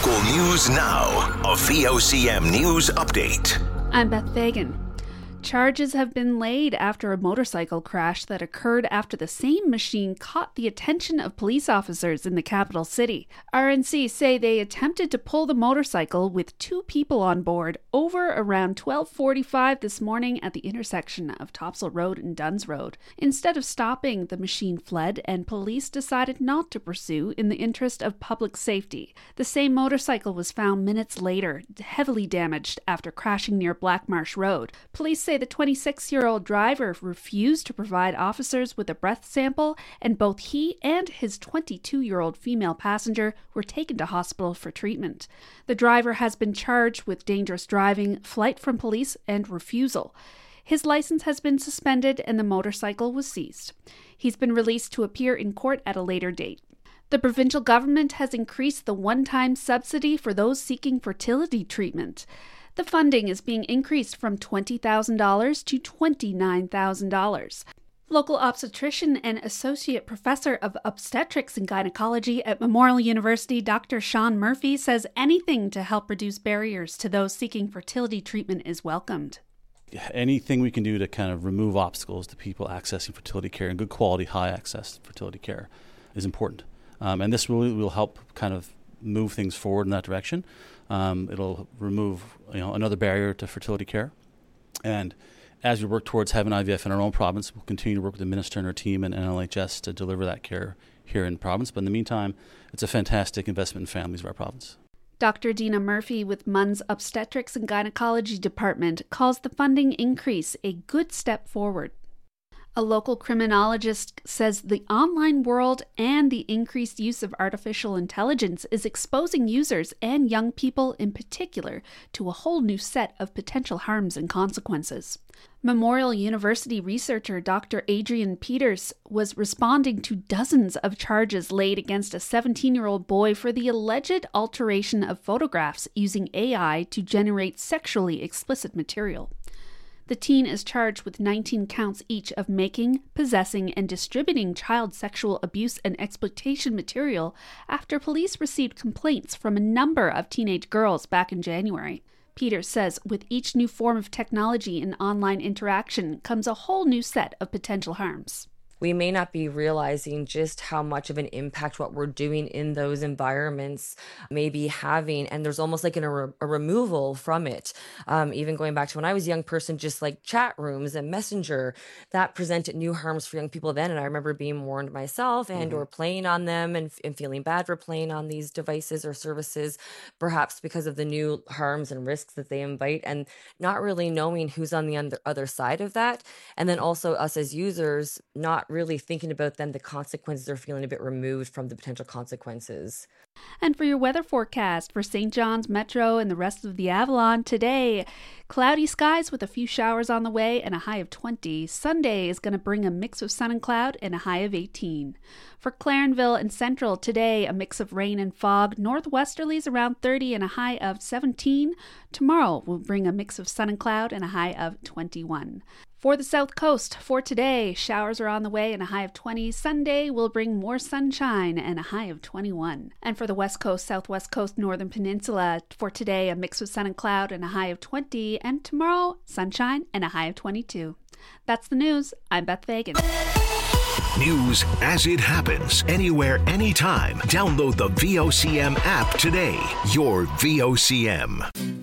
Local news now. A VOCM news update. I'm Beth Fagan. Charges have been laid after a motorcycle crash that occurred after the same machine caught the attention of police officers in the capital city. RNC say they attempted to pull the motorcycle with two people on board over around 12:45 this morning at the intersection of Topsail Road and Duns Road. Instead of stopping, the machine fled and police decided not to pursue in the interest of public safety. The same motorcycle was found minutes later, heavily damaged after crashing near Blackmarsh Road. Police say the 26-year-old driver refused to provide officers with a breath sample, and both he and his 22-year-old female passenger were taken to hospital for treatment. The driver has been charged with dangerous driving, flight from police, and refusal. His license has been suspended and the motorcycle was seized. He's been released to appear in court at a later date. The provincial government has increased the one-time subsidy for those seeking fertility treatment. The funding is being increased from $20,000 to $29,000. Local obstetrician and associate professor of obstetrics and gynecology at Memorial University, Dr. Sean Murphy, says anything to help reduce barriers to those seeking fertility treatment is welcomed. Anything we can do to kind of remove obstacles to people accessing fertility care and good quality, high access fertility care is important. And this really will help kind of move things forward in that direction. It'll remove another barrier to fertility care. And as we work towards having IVF in our own province, we'll continue to work with the minister and her team and NLHS to deliver that care here in the province. But in the meantime, it's a fantastic investment in families of our province. Dr. Dina Murphy with MUN's Obstetrics and Gynecology Department calls the funding increase a good step forward. A local criminologist says the online world and the increased use of artificial intelligence is exposing users and young people in particular to a whole new set of potential harms and consequences. Memorial University researcher Dr. Adrian Peters was responding to dozens of charges laid against a 17-year-old boy for the alleged alteration of photographs using AI to generate sexually explicit material. The teen is charged with 19 counts each of making, possessing, and distributing child sexual abuse and exploitation material after police received complaints from a number of teenage girls back in January. Peters says with each new form of technology and online interaction comes a whole new set of potential harms. We may not be realizing just how much of an impact what we're doing in those environments may be having. And there's almost like a removal from it. Even going back to when I was a young person, just like chat rooms and Messenger, that presented new harms for young people then. And I remember being warned myself and or playing on them and feeling bad for playing on these devices or services, perhaps because of the new harms and risks that they invite and not really knowing who's on the other side of that. And then also us as users, not really thinking about then the consequences or feeling a bit removed from the potential consequences. And for your weather forecast for St. John's Metro and the rest of the Avalon today, cloudy skies with a few showers on the way and a high of 20. Sunday is going to bring a mix of sun and cloud and a high of 18. For Clarenville and Central today, a mix of rain and fog. Northwesterlies around 30 and a high of 17. Tomorrow will bring a mix of sun and cloud and a high of 21. For the South Coast, for today, showers are on the way and a high of 20. Sunday will bring more sunshine and a high of 21. And for the West Coast, Southwest Coast, Northern Peninsula, for today, a mix of sun and cloud and a high of 20. And tomorrow, sunshine and a high of 22. That's the news. I'm Beth Fagan. News as it happens, anywhere, anytime. Download the VOCM app today. Your VOCM.